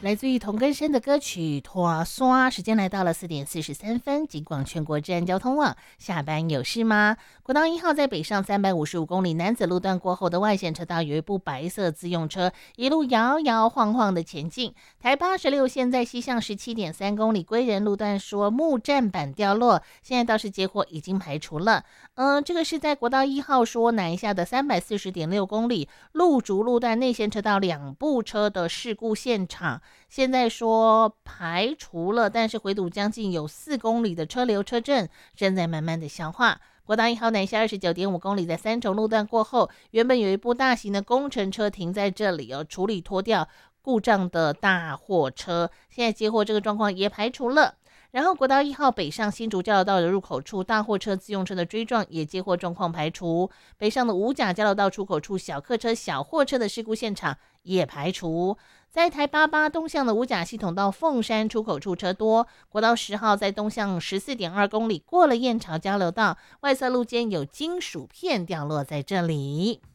来自于同根生的歌曲《拖刷》，时间来到了4:43，警广全国治安交通网，下班有事吗？国道1号在北上355公里男子路段过后的外线车道，有一部白色自用车一路摇摇晃晃的前进。台86线在西向17.3公里归仁路段说木栈板掉落，现在倒是结果已经排除了。这个是在国道1号说南下的340.6公里路竹路段内线车道两部车的事故现场。现在说排除了，但是回堵将近有4公里的车流车阵正在慢慢的消化。国道1号南下29.5公里，在三重路段过后，原本有一部大型的工程车停在这里处理脱掉故障的大货车，现在接货这个状况也排除了。然后国道1号北上新竹交流道的入口处，大货车自用车的追撞也接获状况排除。北上的五甲交流道出口处，小客车小货车的事故现场也排除。在台88东向的五甲系统到凤山出口处车多。国道10号在东向14.2公里过了燕巢交流道，外侧路肩有金属片掉落在这里。